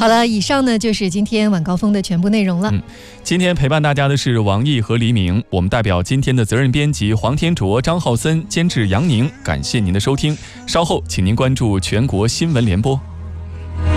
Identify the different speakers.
Speaker 1: 好了，以上呢就是今天晚高峰的全部内容了。
Speaker 2: 今天陪伴大家的是王毅和黎明，我们代表今天的责任编辑黄天卓、张浩森，监制杨宁，感谢您的收听。稍后请您关注全国新闻联播。